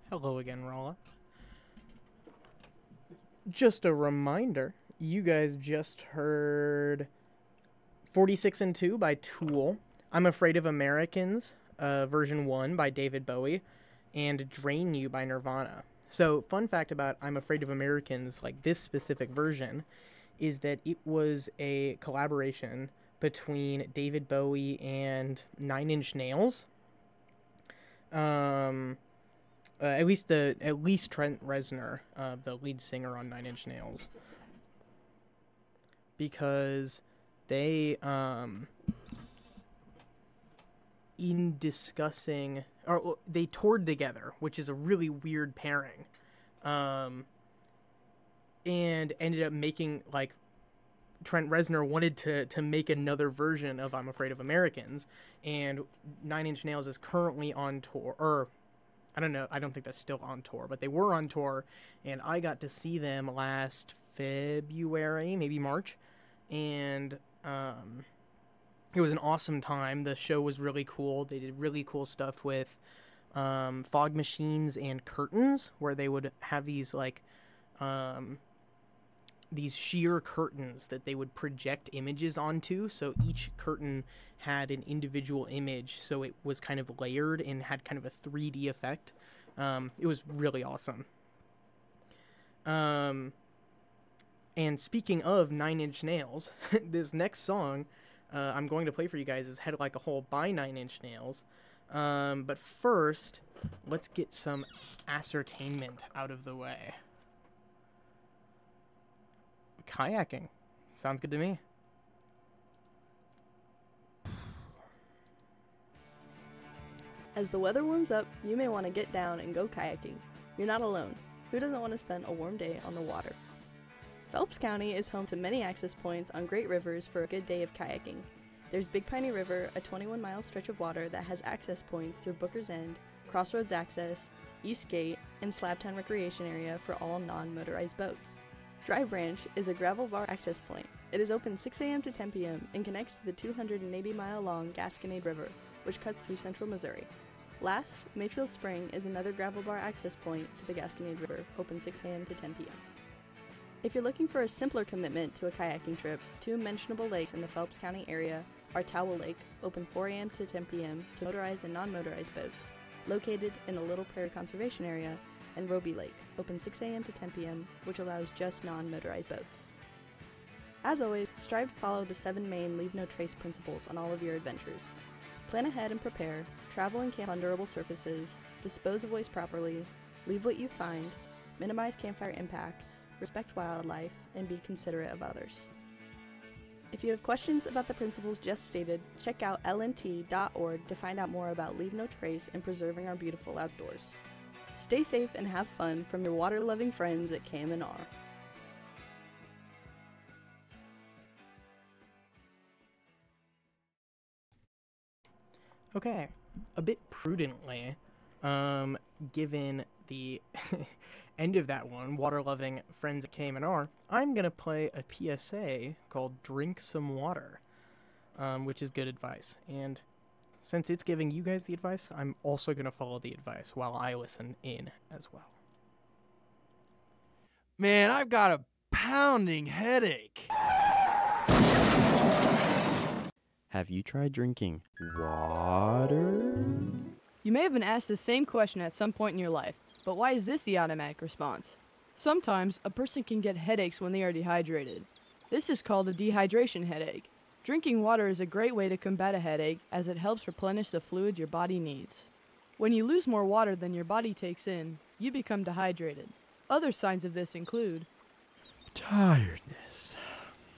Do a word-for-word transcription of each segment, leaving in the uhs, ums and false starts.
Hello again, Rolla. Just a reminder, you guys just heard forty-six and two by Tool, I'm Afraid of Americans, uh, version one by David Bowie, and Drain You by Nirvana. So, fun fact about I'm Afraid of Americans, like this specific version, is that it was a collaboration between David Bowie and Nine Inch Nails. Um... Uh, at least the at least Trent Reznor, uh, the lead singer on Nine Inch Nails, because they um in discussing or they toured together, which is a really weird pairing, um, and ended up making like Trent Reznor wanted to to make another version of I'm Afraid of Americans, and Nine Inch Nails is currently on tour or. I don't know. I don't think that's still on tour, but they were on tour, and I got to see them last February, maybe March, and um, it was an awesome time. The show was really cool. They did really cool stuff with um, fog machines and curtains, where they would have these like um, these sheer curtains that they would project images onto. So each curtain had an individual image, so it was kind of layered and had kind of a three D effect. Um, it was really awesome. Um, and speaking of Nine Inch Nails, this next song uh, I'm going to play for you guys is Head Like a Hole by Nine Inch Nails. Um, but first, let's get some ascertainment out of the way. Kayaking. Sounds good to me. As the weather warms up, you may want to get down and go kayaking. You're not alone. Who doesn't want to spend a warm day on the water? Phelps County is home to many access points on great rivers for a good day of kayaking. There's Big Piney River, a twenty-one mile stretch of water that has access points through Booker's End, Crossroads Access, East Gate, and Slabtown Recreation Area for all non-motorized boats. Dry Branch is a gravel bar access point. It is open six a.m. to ten p.m. and connects to the two hundred eighty mile long Gasconade River, which cuts through central Missouri. Last, Mayfield Spring is another gravel bar access point to the Gasconade River, open six a.m. to ten p.m. If you're looking for a simpler commitment to a kayaking trip, two mentionable lakes in the Phelps County area are Towel Lake, open four a.m. to ten p.m. to motorized and non-motorized boats, located in the Little Prairie Conservation Area, and Roby Lake, open six a.m. to ten p.m., which allows just non-motorized boats. As always, strive to follow the seven main Leave No Trace principles on all of your adventures. Plan ahead and prepare, travel and camp on durable surfaces, dispose of waste properly, leave what you find, minimize campfire impacts, respect wildlife, and be considerate of others. If you have questions about the principles just stated, check out L N T dot org to find out more about Leave No Trace and preserving our beautiful outdoors. Stay safe and have fun from your water-loving friends at K M N R. Okay, a bit prudently, um, given the end of that one, water-loving friends at K M N R, I'm going to play a P S A called Drink Some Water, um, which is good advice. And since it's giving you guys the advice, I'm also going to follow the advice while I listen in as well. Man, I've got a pounding headache. Have you tried drinking water? You may have been asked the same question at some point in your life, but why is this the automatic response? Sometimes a person can get headaches when they are dehydrated. This is called a dehydration headache. Drinking water is a great way to combat a headache as it helps replenish the fluid your body needs. When you lose more water than your body takes in, you become dehydrated. Other signs of this include Tiredness.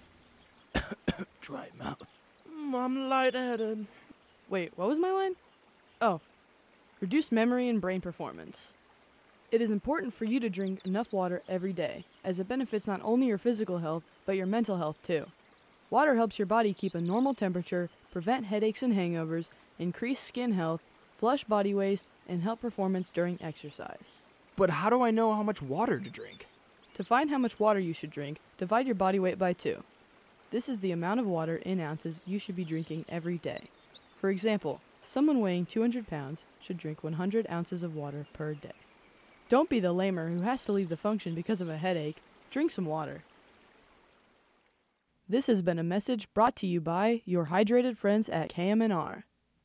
Dry mouth. I'm lightheaded. Wait, what was my line? Oh, reduced memory and brain performance. It is important for you to drink enough water every day, as it benefits not only your physical health, but your mental health too. Water helps your body keep a normal temperature, prevent headaches and hangovers, increase skin health, flush body waste, and help performance during exercise. But how do I know how much water to drink? To find how much water you should drink, divide your body weight by two. This is the amount of water in ounces you should be drinking every day. For example, someone weighing two hundred pounds should drink one hundred ounces of water per day. Don't be the lamer who has to leave the function because of a headache. Drink some water. This has been a message brought to you by your hydrated friends at K M N R.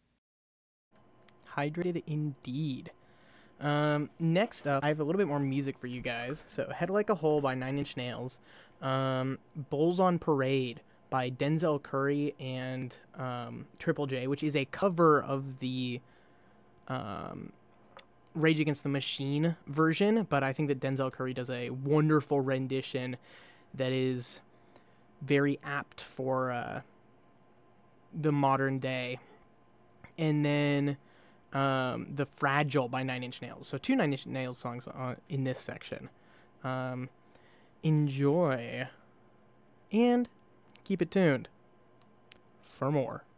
Hydrated indeed. Um, next up, I have a little bit more music for you guys. So, Head Like a Hole by Nine Inch Nails. Um, Bulls on Parade by Denzel Curry and um, Triple J, which is a cover of the um, Rage Against the Machine version, but I think that Denzel Curry does a wonderful rendition that is very apt for uh, the modern day. And then um, The Fragile by Nine Inch Nails. So two Nine Inch Nails songs on, in this section. Um, enjoy and keep it tuned for more.